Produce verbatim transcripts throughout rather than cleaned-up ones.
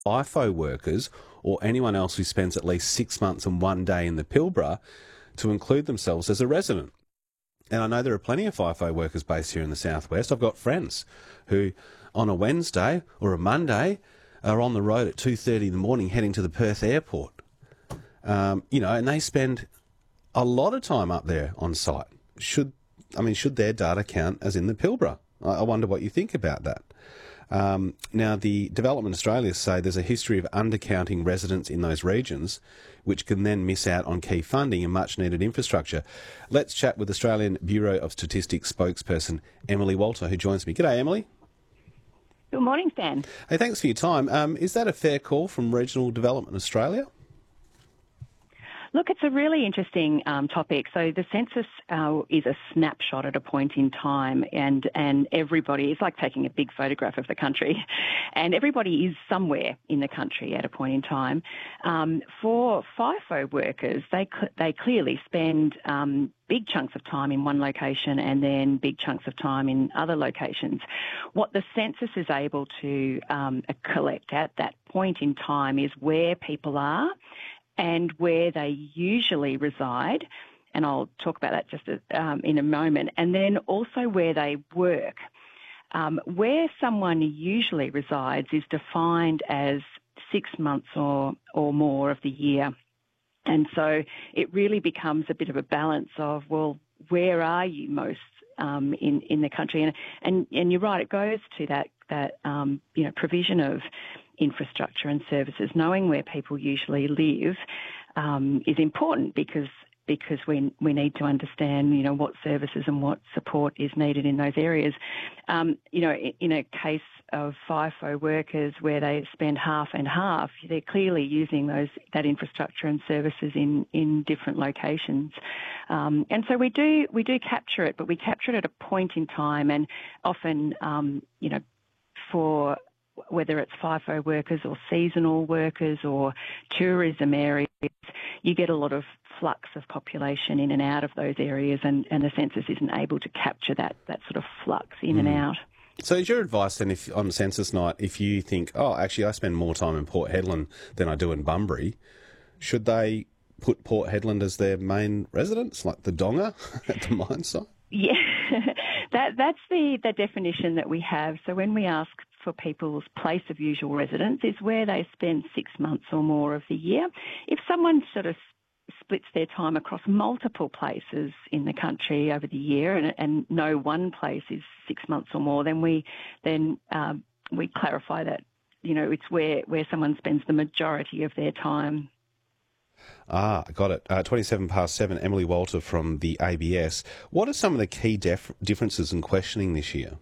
FIFO workers or anyone else who spends at least six months and one day in the Pilbara to include themselves as a resident. And I know there are plenty of FIFO workers based here in the southwest. I've got friends who on a Wednesday or a Monday are on the road at two thirty in the morning heading to the Perth airport. Um, you know, and they spend a lot of time up there on site. Should, I mean, should their data count as in the Pilbara? I, I wonder what you think about that. Um, now, the Development Australia say there's a history of undercounting residents in those regions, which can then miss out on key funding and much-needed infrastructure. Let's chat with Australian Bureau of Statistics spokesperson Emily Walter, who joins me. G'day, Emily. Good morning, Stan. Hey, thanks for your time. Um, is that a fair call from Regional Development Australia? Look, it's a really interesting um, topic. So the census uh, is a snapshot at a point in time, and, and everybody, it's like taking a big photograph of the country, and everybody is somewhere in the country at a point in time. Um, for FIFO workers, they cl- they clearly spend um, big chunks of time in one location and then big chunks of time in other locations. What the census is able to um, collect at that point in time is where people are and where they usually reside, and I'll talk about that just um, in a moment, and then also where they work. Um, where someone usually resides is defined as six months or, or more of the year. And so it really becomes a bit of a balance of, well, where are you most um, in, in the country? And, and, and you're right, it goes to that, that um, you know, provision of infrastructure and services. Knowing where people usually live um, is important because because we we need to understand, you know, what services and what support is needed in those areas. Um, you know, in a case of FIFO workers where they spend half and half, they're clearly using those that infrastructure and services in, in different locations. Um, and so we do we do capture it, but we capture it at a point in time, and often, um, you know, for whether it's FIFO workers or seasonal workers or tourism areas, you get a lot of flux of population in and out of those areas, and, and the census isn't able to capture that, that sort of flux in mm. and out. So is your advice then, if on census night, if you think, oh, actually I spend more time in Port Hedland than I do in Bunbury, should they put Port Hedland as their main residence, like the Donga at the mine site? Yeah, that that's the, the definition that we have. So when we ask for people's place of usual residence is where they spend six months or more of the year. If someone sort of splits their time across multiple places in the country over the year, and, and no one place is six months or more, then we then um, we clarify that, you know, it's where, where someone spends the majority of their time. Ah, got it. Uh, twenty-seven past seven, Emily Walter from the A B S. What are some of the key def- differences in questioning this year?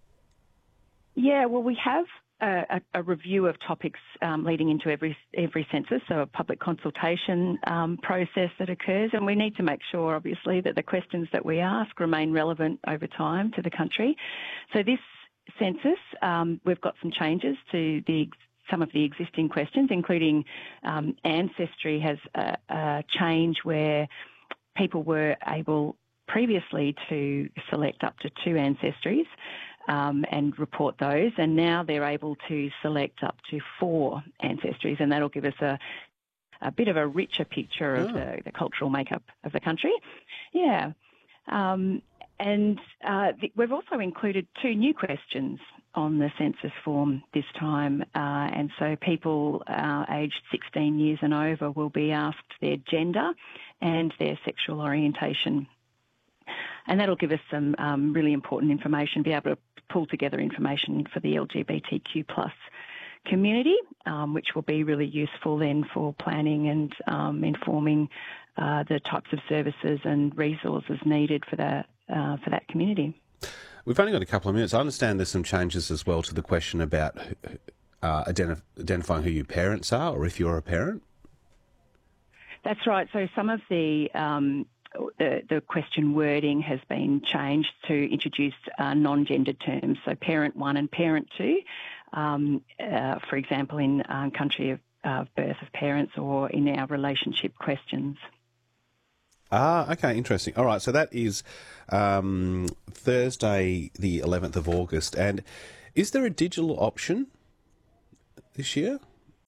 Yeah, well, we have a, a review of topics um, leading into every every census, so a public consultation um, process that occurs, and we need to make sure, obviously, that the questions that we ask remain relevant over time to the country. So this census, um, we've got some changes to the some of the existing questions, including um, ancestry has a, a change where people were able previously to select up to two ancestries um, and report those, and now they're able to select up to four ancestries, and that'll give us a, a bit of a richer picture of oh. the, the cultural makeup of the country. Yeah. Um, and uh, the, we've also included two new questions on the census form this time, uh, and so people uh, aged sixteen years and over will be asked their gender and their sexual orientation. And that'll give us some um, really important information, be able to pull together information for the L G B T Q plus community, um, which will be really useful then for planning and um, informing uh, the types of services and resources needed for that, uh, for that community. We've only got a couple of minutes. I understand there's some changes as well to the question about uh, identif- identifying who your parents are, or if you're a parent. That's right. So some of the um, the, the question wording has been changed to introduce uh, non-gendered terms, so parent one and parent two, um, uh, for example, in um, country of uh, birth of parents or in our relationship questions. Ah, okay, interesting. All right, so that is um, Thursday, the eleventh of August. And is there a digital option this year?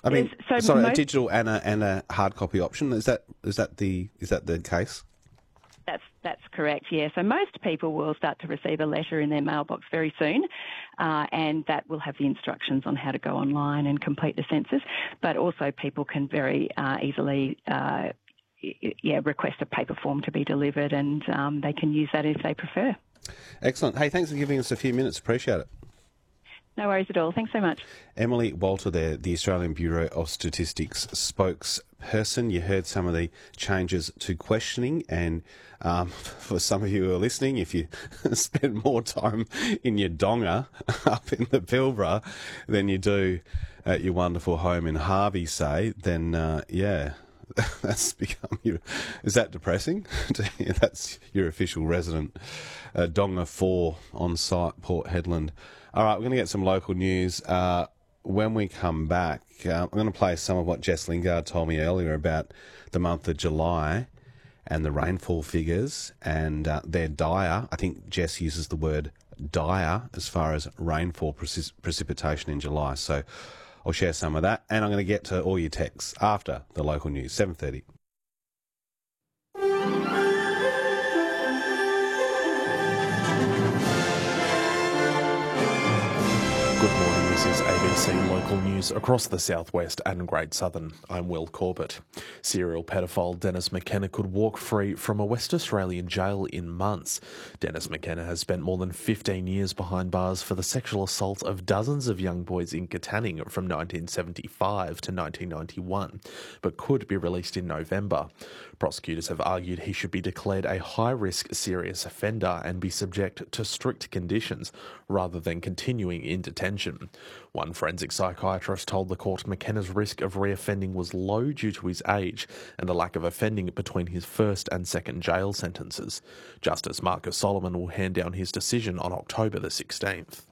I mean, so sorry, most, a digital and a and a hard copy option. Is that is that the is that the case? That's that's correct. Yeah. So most people will start to receive a letter in their mailbox very soon, uh, and that will have the instructions on how to go online and complete the census. But also, people can very uh, easily. Uh, yeah, request a paper form to be delivered, and um, they can use that if they prefer. Excellent. Hey, thanks for giving us a few minutes. Appreciate it. No worries at all. Thanks so much. Emily Walter there, the Australian Bureau of Statistics spokesperson. You heard some of the changes to questioning, and um, for some of you who are listening, if you spend more time in your donga up in the Pilbara than you do at your wonderful home in Harvey, say, then uh, yeah, that's become your... Is that depressing? That's your official resident. Uh, Donga four on site, Port Hedland. All right, we're going to get some local news. Uh, when we come back, uh, I'm going to play some of what Jess Lingard told me earlier about the month of July and the rainfall figures, and uh, they're dire. I think Jess uses the word dire as far as rainfall precis- precipitation in July. So I'll share some of that, and I'm going to get to all your texts after the local news, seven thirty. Good morning, this is A B C Local News across the southwest and Great Southern. I'm Will Corbett. Serial pedophile Dennis McKenna could walk free from a West Australian jail in months. Dennis McKenna has spent more than fifteen years behind bars for the sexual assault of dozens of young boys in Katanning from nineteen seventy-five to nineteen ninety-one, but could be released in November. Prosecutors have argued he should be declared a high-risk serious offender and be subject to strict conditions rather than continuing in detention. One forensic psychiatrist told the court McKenna's risk of reoffending was low due to his age and a lack of offending between his first and second jail sentences. Justice Marcus Solomon will hand down his decision on October the sixteenth.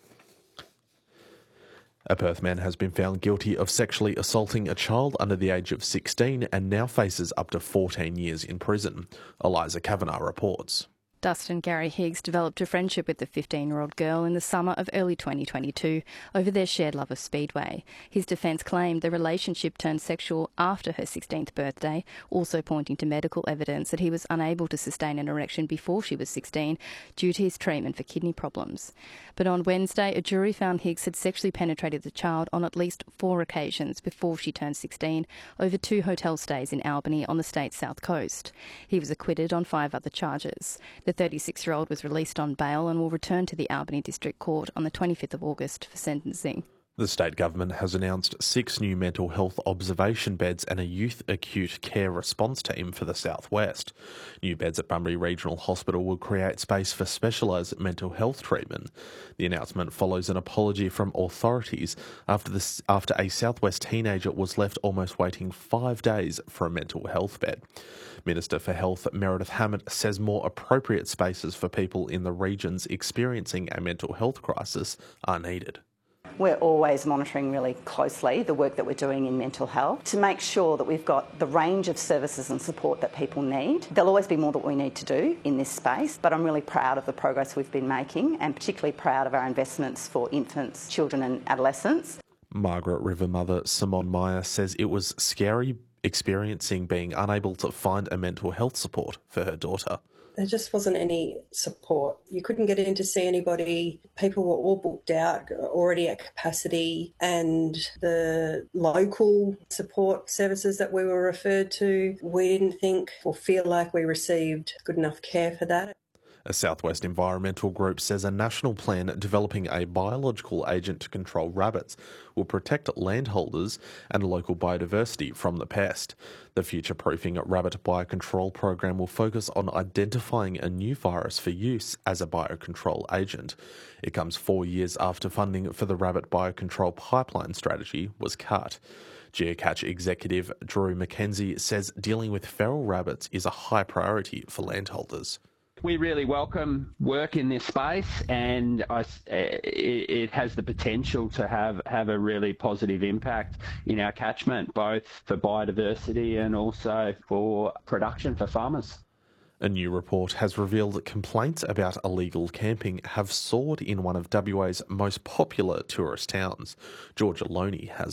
A Perth man has been found guilty of sexually assaulting a child under the age of sixteen and now faces up to fourteen years in prison. Eliza Kavanagh reports. Dustin Gary Higgs developed a friendship with the fifteen-year-old girl in the summer of early twenty twenty-two over their shared love of Speedway. His defence claimed the relationship turned sexual after her sixteenth birthday, also pointing to medical evidence that he was unable to sustain an erection before she was sixteen due to his treatment for kidney problems. But on Wednesday, a jury found Higgs had sexually penetrated the child on at least four occasions before she turned sixteen over two hotel stays in Albany on the state's south coast. He was acquitted on five other charges. The thirty-six-year-old was released on bail and will return to the Albany District Court on the twenty-fifth of August for sentencing. The state government has announced six new mental health observation beds and a youth acute care response team for the southwest. New beds at Bunbury Regional Hospital will create space for specialised mental health treatment. The announcement follows an apology from authorities after this, after a southwest teenager was left almost waiting five days for a mental health bed. Minister for Health Meredith Hammett says more appropriate spaces for people in the regions experiencing a mental health crisis are needed. We're always monitoring really closely the work that we're doing in mental health to make sure that we've got the range of services and support that people need. There'll always be more that we need to do in this space, but I'm really proud of the progress we've been making and particularly proud of our investments for infants, children and adolescents. Margaret River mother Simone Meyer says it was scary experiencing being unable to find a mental health support for her daughter. There just wasn't any support. You couldn't get in to see anybody. People were all booked out, already at capacity, and the local support services that we were referred to, we didn't think or feel like we received good enough care for that. A Southwest Environmental Group says a national plan developing a biological agent to control rabbits will protect landholders and local biodiversity from the pest. The future-proofing rabbit biocontrol program will focus on identifying a new virus for use as a biocontrol agent. It comes four years after funding for the rabbit biocontrol pipeline strategy was cut. Geocatch executive Drew McKenzie says dealing with feral rabbits is a high priority for landholders. We really welcome work in this space, and I, it, it has the potential to have, have a really positive impact in our catchment, both for biodiversity and also for production for farmers. A new report has revealed that complaints about illegal camping have soared in one of W A's most popular tourist towns. Georgia Loney has